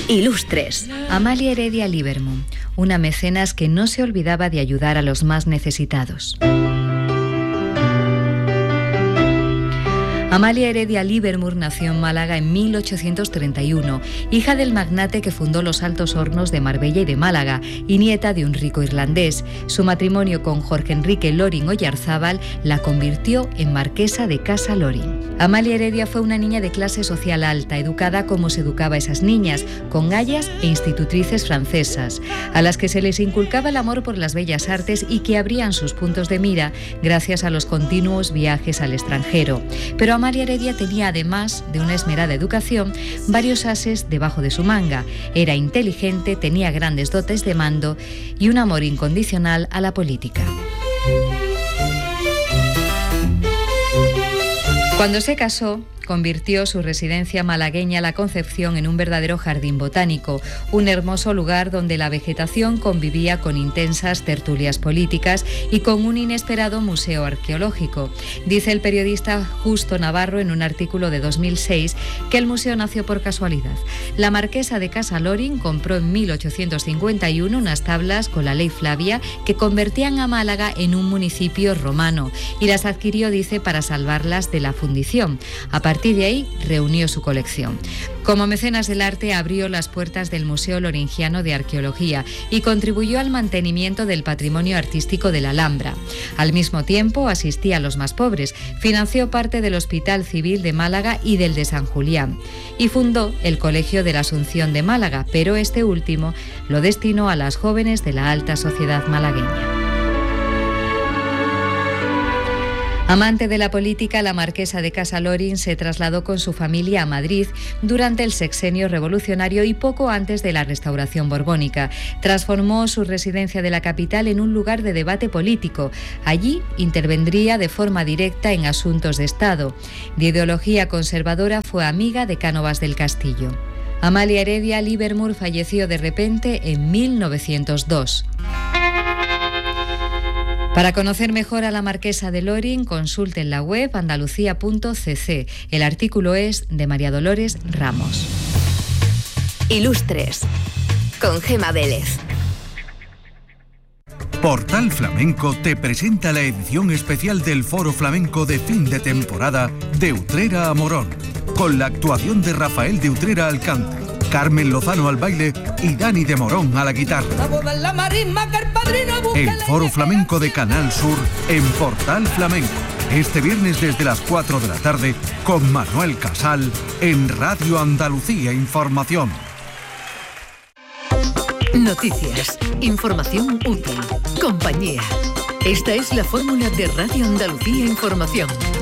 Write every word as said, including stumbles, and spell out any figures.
Ilustres. Amalia Heredia Libermur, una mecenas que no se olvidaba de ayudar a los más necesitados. Amalia Heredia Libermur nació en Málaga en mil ochocientos treinta y uno, hija del magnate que fundó los Altos Hornos de Marbella y de Málaga, y nieta de un rico irlandés. Su matrimonio con Jorge Enrique Loring Oyarzábal la convirtió en marquesa de Casa Loring. Amalia Heredia fue una niña de clase social alta, educada como se educaba a esas niñas, con ayas e institutrices francesas, a las que se les inculcaba el amor por las bellas artes y que abrían sus puntos de mira gracias a los continuos viajes al extranjero. Pero Amalia Heredia tenía, además de una esmerada educación, varios ases debajo de su manga. Era inteligente, tenía grandes dotes de mando y un amor incondicional a la política. Cuando se casó, convirtió su residencia malagueña La Concepción en un verdadero jardín botánico, un hermoso lugar donde la vegetación convivía con intensas tertulias políticas y con un inesperado museo arqueológico. Dice el periodista Justo Navarro en un artículo de dos mil seis que el museo nació por casualidad. La marquesa de Casa Loring compró en mil ochocientos cincuenta y uno unas tablas con la ley Flavia que convertían a Málaga en un municipio romano y las adquirió, dice, para salvarlas de la fundición. A A partir de ahí, reunió su colección. Como mecenas del arte, abrió las puertas del Museo Loringiano de Arqueología y contribuyó al mantenimiento del patrimonio artístico de la Alhambra. Al mismo tiempo, asistía a los más pobres, financió parte del Hospital Civil de Málaga y del de San Julián, y fundó el Colegio de la Asunción de Málaga, pero este último lo destinó a las jóvenes de la alta sociedad malagueña. Amante de la política, la marquesa de Casa Loring se trasladó con su familia a Madrid durante el sexenio revolucionario y poco antes de la restauración borbónica. Transformó su residencia de la capital en un lugar de debate político. Allí intervendría de forma directa en asuntos de Estado. De ideología conservadora, fue amiga de Cánovas del Castillo. Amalia Heredia Libermur falleció de repente en mil novecientos dos. Para conocer mejor a la marquesa de Loring, consulte en la web andalucía punto c c. El artículo es de María Dolores Ramos. Ilustres, con Gema Vélez. Portal Flamenco te presenta la edición especial del Foro Flamenco de fin de temporada de Utrera a Morón, con la actuación de Rafael de Utrera al cante, Carmen Lozano al baile y Dani de Morón a la guitarra. El Foro Flamenco de Canal Sur en Portal Flamenco. Este viernes desde las cuatro de la tarde con Manuel Casal en Radio Andalucía Información. Noticias, información útil, compañía. Esta es la fórmula de Radio Andalucía Información.